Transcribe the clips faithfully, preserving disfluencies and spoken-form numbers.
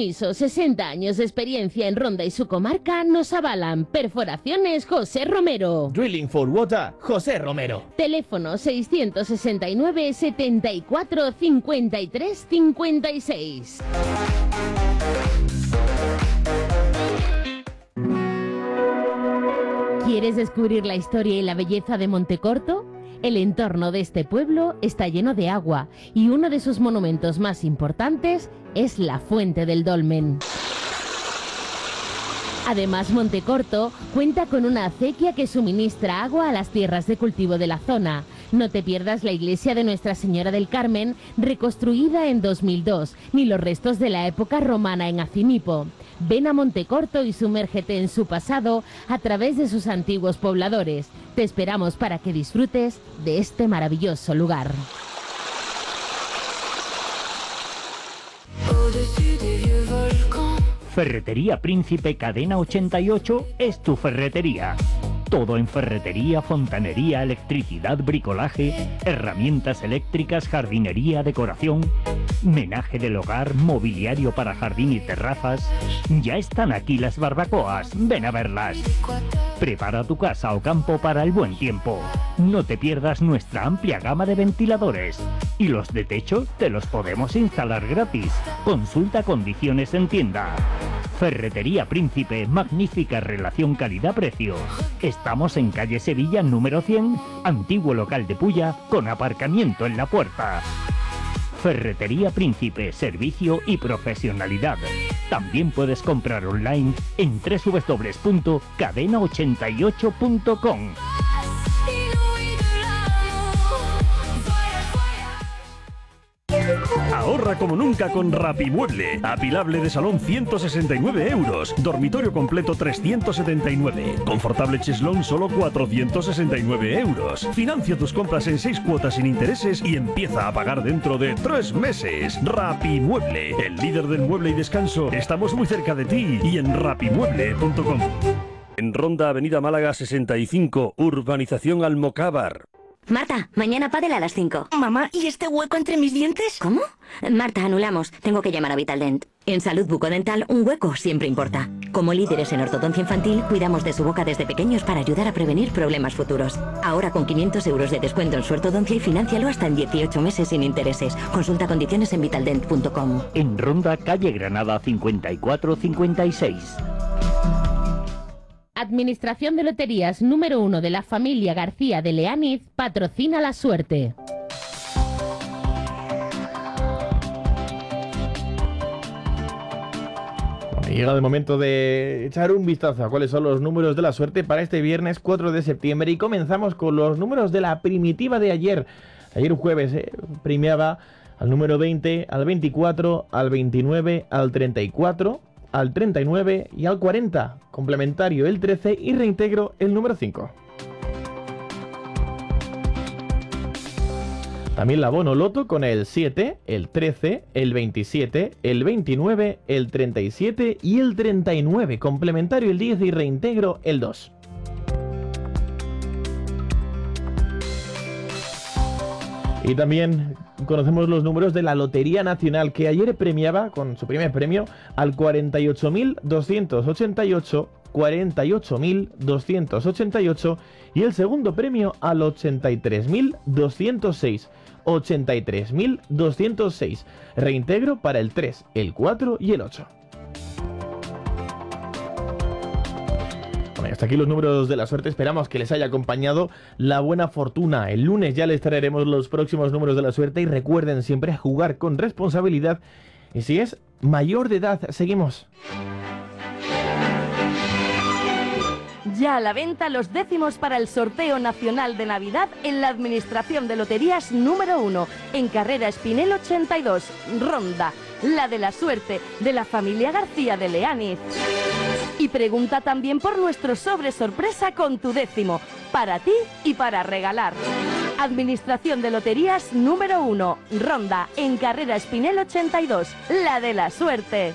compromiso, sesenta años de experiencia en Ronda y su comarca nos avalan. Perforaciones José Romero. Drilling for Water José Romero. Teléfono seiscientos sesenta y nueve, setenta y cuatro, cincuenta y tres, cincuenta y seis. ¿Quieres descubrir la historia y la belleza de Montecorto? El entorno de este pueblo está lleno de agua y uno de sus monumentos más importantes es la Fuente del Dolmen. Además, Montecorto cuenta con una acequia que suministra agua a las tierras de cultivo de la zona. No te pierdas la iglesia de Nuestra Señora del Carmen, reconstruida en dos mil dos, ni los restos de la época romana en Acimipo. Ven a Montecorto y sumérgete en su pasado a través de sus antiguos pobladores. Te esperamos para que disfrutes de este maravilloso lugar. Ferretería Príncipe Cadena ochenta y ocho es tu ferretería. Todo en ferretería, fontanería, electricidad, bricolaje, herramientas eléctricas, jardinería, decoración, menaje del hogar, mobiliario para jardín y terrazas. Ya están aquí las barbacoas, ven a verlas. Prepara tu casa o campo para el buen tiempo. No te pierdas nuestra amplia gama de ventiladores. Y los de techo te los podemos instalar gratis. Consulta condiciones en tienda. Ferretería Príncipe, magnífica relación calidad-precio. Estamos en calle Sevilla número cien, antiguo local de Pulla, con aparcamiento en la puerta. Ferretería Príncipe, servicio y profesionalidad. También puedes comprar online en doble u doble u doble u punto cadena ochenta y ocho punto com. Ahorra como nunca con Rapimueble. Apilable de salón ciento sesenta y nueve euros. Dormitorio completo trescientos setenta y nueve. Confortable cheslón solo cuatrocientos sesenta y nueve euros. Financia tus compras en seis cuotas sin intereses y empieza a pagar dentro de tres meses. Rapimueble, el líder del mueble y descanso. Estamos muy cerca de ti y en rapimueble punto com. En Ronda, Avenida Málaga sesenta y cinco, Urbanización Almocávar. Marta, mañana pádel a las cinco. Mamá, ¿y este hueco entre mis dientes? ¿Cómo? Marta, anulamos. Tengo que llamar a Vitaldent. En salud bucodental, un hueco siempre importa. Como líderes en ortodoncia infantil, cuidamos de su boca desde pequeños para ayudar a prevenir problemas futuros. Ahora con quinientos euros de descuento en su ortodoncia y financialo hasta en dieciocho meses sin intereses. Consulta condiciones en vitaldent punto com. En Ronda, calle Granada cincuenta y cuatro cincuenta y seis. Administración de Loterías número uno de la familia García de Leániz patrocina la suerte. Bueno, llega el momento de echar un vistazo a cuáles son los números de la suerte para este viernes cuatro de septiembre y comenzamos con los números de la primitiva de ayer. Ayer jueves eh, premiaba al número veinte, al veinticuatro, al veintinueve, al treinta y cuatro... al treinta y nueve y al cuarenta, complementario el trece y reintegro el número cinco. También la bono loto con el siete, el trece, el veintisiete, el veintinueve, el treinta y siete y el treinta y nueve, complementario el diez y reintegro el dos. Y también conocemos los números de la Lotería Nacional, que ayer premiaba con su primer premio al cuarenta y ocho mil doscientos ochenta y ocho, cuarenta y ocho mil doscientos ochenta y ocho y el segundo premio al ochenta y tres mil doscientos seis, ochenta y tres mil doscientos seis. Reintegro para el tres, el cuatro y el ocho. Hasta aquí los números de la suerte, esperamos que les haya acompañado la buena fortuna. El lunes ya les traeremos los próximos números de la suerte y recuerden siempre jugar con responsabilidad y si es mayor de edad, seguimos. Ya a la venta los décimos para el sorteo nacional de Navidad en la Administración de Loterías número uno, en Carrera Espinel ochenta y dos, Ronda, la de la suerte de la familia García de Leániz. Y pregunta también por nuestro sobre sorpresa con tu décimo, para ti y para regalar. Administración de Loterías número uno, Ronda, en Carrera Espinel ochenta y dos, la de la suerte.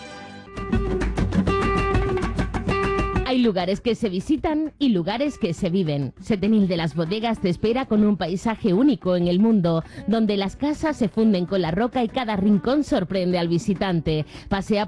Hay lugares que se visitan y lugares que se viven. Setenil de las Bodegas te espera con un paisaje único en el mundo, donde las casas se funden con la roca y cada rincón sorprende al visitante. Pasea